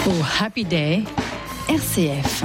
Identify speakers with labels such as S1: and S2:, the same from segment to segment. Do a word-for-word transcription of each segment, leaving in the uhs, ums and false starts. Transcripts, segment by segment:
S1: Au Happy Day, R C F.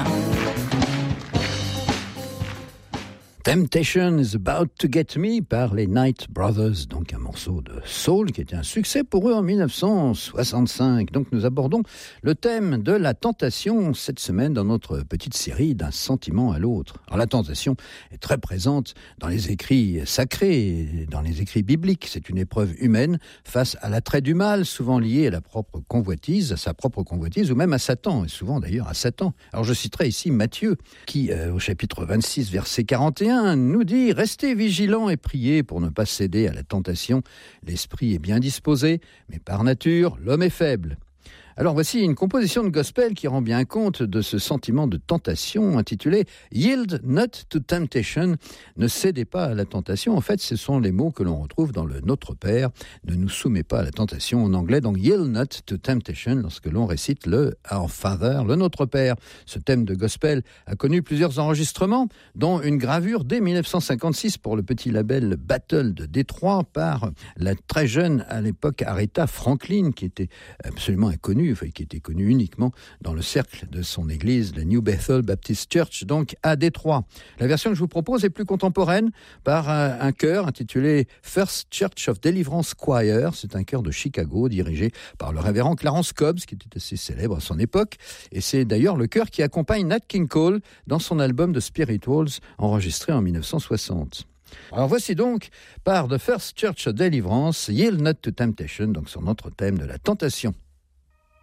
S2: Temptation is about to get me par les Night Brothers, donc un morceau de soul qui était un succès pour eux en dix-neuf cent soixante-cinq. Donc nous abordons le thème de la tentation cette semaine dans notre petite série d'un sentiment à l'autre. Alors la tentation est très présente dans les écrits sacrés, dans les écrits bibliques. C'est une épreuve humaine face à l'attrait du mal, souvent lié à la propre convoitise, à sa propre convoitise ou même à Satan, et souvent d'ailleurs à Satan. Alors je citerai ici Matthieu qui, euh, au chapitre vingt-six, verset quarante et un, nous dit « Restez vigilants et priez pour ne pas céder à la tentation. L'esprit est bien disposé, mais par nature, l'homme est faible. » Alors voici une composition de gospel qui rend bien compte de ce sentiment de tentation intitulé « Yield not to temptation ». Ne cédez pas à la tentation. En fait, ce sont les mots que l'on retrouve dans le Notre Père. Ne nous soumets pas à la tentation en anglais. Donc « Yield not to temptation » lorsque l'on récite le « Our Father », le Notre Père. Ce thème de gospel a connu plusieurs enregistrements, dont une gravure dès dix-neuf cent cinquante-six pour le petit label Battle de Détroit par la très jeune à l'époque Aretha Franklin, qui était absolument inconnue, enfin, qui était connu uniquement dans le cercle de son église, la New Bethel Baptist Church, donc à Détroit. La version que je vous propose est plus contemporaine par un, un chœur intitulé First Church of Deliverance Choir. C'est un chœur de Chicago dirigé par le révérend Clarence Cobbs, qui était assez célèbre à son époque. Et c'est d'ailleurs le chœur qui accompagne Nat King Cole dans son album de Spirituals, enregistré en dix-neuf cent soixante. Alors voici donc, par The First Church of Deliverance, Yield Not to Temptation, donc sur notre thème de la tentation.